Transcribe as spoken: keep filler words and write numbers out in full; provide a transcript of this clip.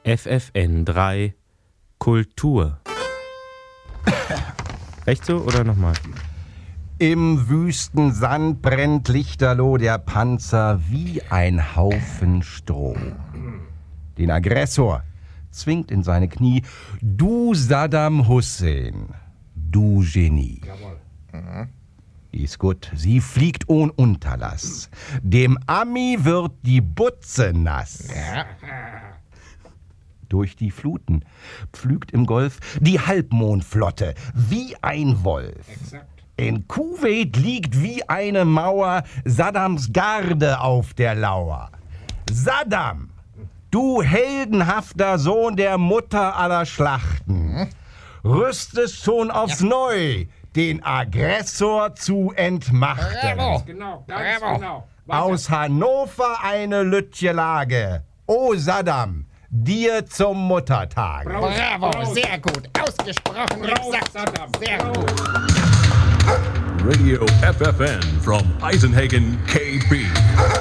F F N drei Kultur. Echt so oder nochmal? Im wüsten Sand brennt lichterloh der Panzer wie ein Haufen Stroh. Den Aggressor zwingt in seine Knie: Du Saddam Hussein, du Genie. Jawohl. Mhm. Die ist gut, sie fliegt ohne Unterlass. Dem Ami wird die Butze nass. Ja. Durch die Fluten pflügt im Golf die Halbmondflotte wie ein Wolf. Exakt. In Kuwait liegt wie eine Mauer Saddams Garde auf der Lauer. Saddam, du heldenhafter Sohn der Mutter aller Schlachten, rüstest schon aufs Ja. Neu, den Aggressor zu entmachten. Bravo. Genau, ganz Bravo. genau. Weiter. Aus Hannover eine Lütje Lage. O Saddam, dir zum Muttertag. Bravo. Bravo, Raus. sehr gut. Ausgesprochen Raus, exakt. Saddam. Sehr Raus. gut. Radio F F N from Eisenhagen, K B.